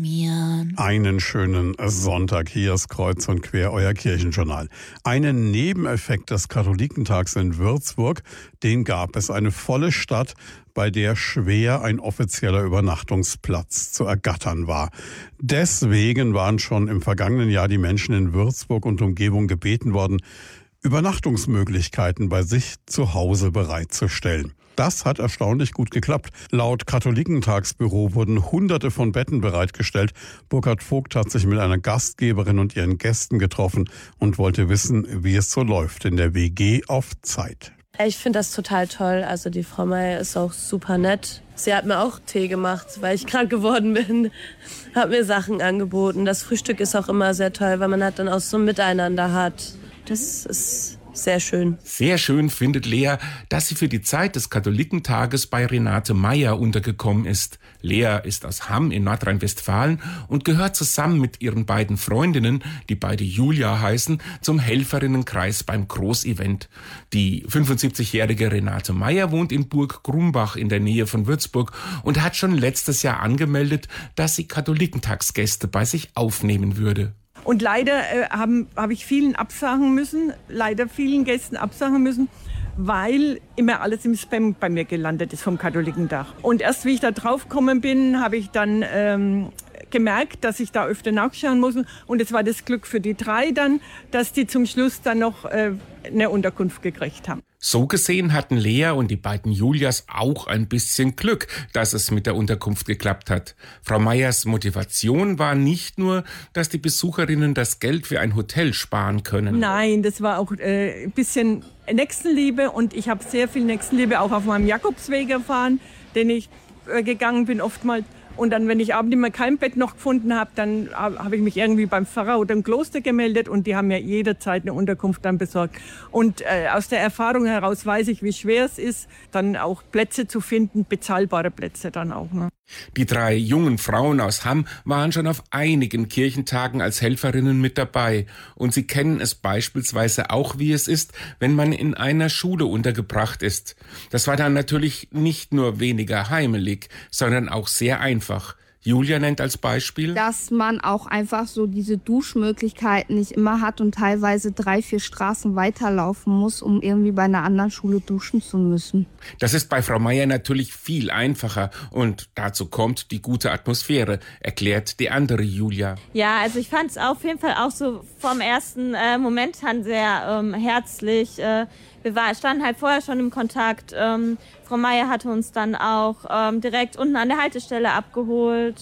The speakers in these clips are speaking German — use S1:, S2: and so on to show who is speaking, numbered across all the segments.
S1: Einen schönen Sonntag, hier ist Kreuz und Quer, euer Kirchenjournal. Einen Nebeneffekt des Katholikentags in Würzburg, den gab es. Eine volle Stadt, bei der schwer ein offizieller Übernachtungsplatz zu ergattern war. Deswegen waren schon im vergangenen Jahr die Menschen in Würzburg und Umgebung gebeten worden, Übernachtungsmöglichkeiten bei sich zu Hause bereitzustellen. Das hat erstaunlich gut geklappt. Laut Katholikentagsbüro wurden Hunderte von Betten bereitgestellt. Burkhard Vogt hat sich mit einer Gastgeberin und ihren Gästen getroffen und wollte wissen, wie es so läuft in der WG auf Zeit.
S2: Ich finde das total toll. Also die Frau Meier ist auch super nett. Sie hat mir auch Tee gemacht, weil ich krank geworden bin. Hat mir Sachen angeboten. Das Frühstück ist auch immer sehr toll, weil man halt dann auch so ein Miteinander hat. Das ist sehr schön.
S3: Sehr schön findet Lea, dass sie für die Zeit des Katholikentages bei Renate Meier untergekommen ist. Lea ist aus Hamm in Nordrhein-Westfalen und gehört zusammen mit ihren beiden Freundinnen, die beide Julia heißen, zum Helferinnenkreis beim Großevent. Die 75-jährige Renate Meier wohnt in Burg Grumbach in der Nähe von Würzburg und hat schon letztes Jahr angemeldet, dass sie Katholikentagsgäste bei sich aufnehmen würde.
S4: Und leider habe ich vielen Gästen absagen müssen, weil immer alles im Spam bei mir gelandet ist vom Katholikentag. Und erst wie ich da drauf gekommen bin, habe ich dann gemerkt, dass ich da öfter nachschauen muss. Und es war das Glück für die drei dann, dass die zum Schluss dann noch eine Unterkunft gekriegt haben.
S3: So gesehen hatten Lea und die beiden Julias auch ein bisschen Glück, dass es mit der Unterkunft geklappt hat. Frau Meiers Motivation war nicht nur, dass die Besucherinnen das Geld für ein Hotel sparen können.
S4: Nein, das war auch ein bisschen Nächstenliebe und ich habe sehr viel Nächstenliebe auch auf meinem Jakobsweg erfahren, den ich gegangen bin oftmals. Und dann, wenn ich abends immer kein Bett noch gefunden habe, dann habe ich mich irgendwie beim Pfarrer oder im Kloster gemeldet und die haben mir jederzeit eine Unterkunft dann besorgt. Und aus der Erfahrung heraus weiß ich, wie schwer es ist, dann auch Plätze zu finden, bezahlbare Plätze dann auch. Ne?
S3: Die drei jungen Frauen aus Hamm waren schon auf einigen Kirchentagen als Helferinnen mit dabei. Und sie kennen es beispielsweise auch, wie es ist, wenn man in einer Schule untergebracht ist. Das war dann natürlich nicht nur weniger heimelig, sondern auch sehr einfach. Julia nennt als Beispiel,
S5: dass man auch einfach so diese Duschmöglichkeiten nicht immer hat und teilweise 3-4 Straßen weiterlaufen muss, um irgendwie bei einer anderen Schule duschen zu müssen.
S3: Das ist bei Frau Meier natürlich viel einfacher und dazu kommt die gute Atmosphäre, erklärt die andere Julia.
S6: Ja, also ich fand es auf jeden Fall auch so vom ersten Moment an sehr herzlich. Wir standen halt vorher schon im Kontakt. Frau Meier hatte uns dann auch direkt unten an der Haltestelle abgeholt.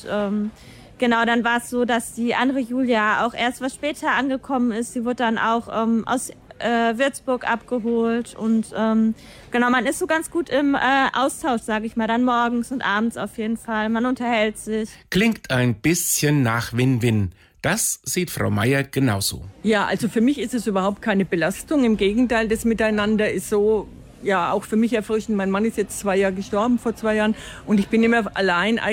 S6: Genau, dann war es so, dass die andere Julia auch erst was später angekommen ist. Sie wurde dann auch aus Würzburg abgeholt. Und genau, man ist so ganz gut im Austausch, sage ich mal, dann morgens und abends auf jeden Fall. Man unterhält sich.
S3: Klingt ein bisschen nach Win-Win. Das sieht Frau Meier genauso.
S4: Ja, also für mich ist es überhaupt keine Belastung. Im Gegenteil, das Miteinander ist so, ja, auch für mich erfrischend. Mein Mann ist jetzt 2 Jahre gestorben, vor 2 Jahren. Und ich bin immer allein